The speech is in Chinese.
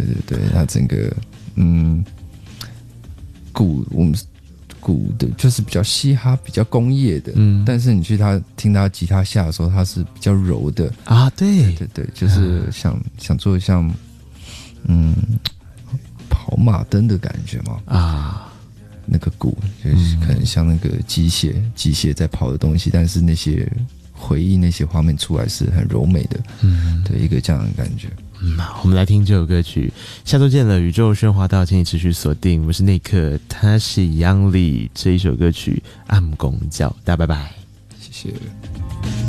对对，它整个我们鼓的就是比较嘻哈、比较工业的，但是你去听他吉他下的时候，它是比较柔的啊，对对对对，就是想做像跑马灯的感觉嘛啊，那个鼓就是可能像那个机械在跑的东西，但是那些回忆那些画面出来是很柔美的，对，一个这样的感觉。 我们来听这首歌曲，下周见了，宇宙喧哗道，请你持续锁定，我是内克，他是央丽，这一首歌曲暗公教，大家拜拜， 谢谢。